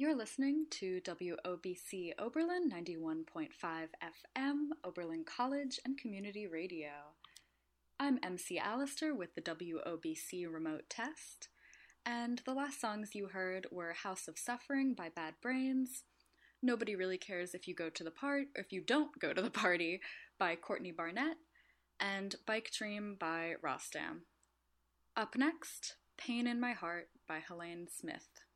You're listening to WOBC Oberlin 91.5 FM, Oberlin College and Community Radio. I'm MC Alistair with the WOBC Remote Test, and the last songs you heard were House of Suffering by Bad Brains, Nobody Really Cares If You Go to the Party, or If You Don't Go to the Party by Courtney Barnett, and Bike Dream by Rostam. Up next, Pain in My Heart by Helene Smith.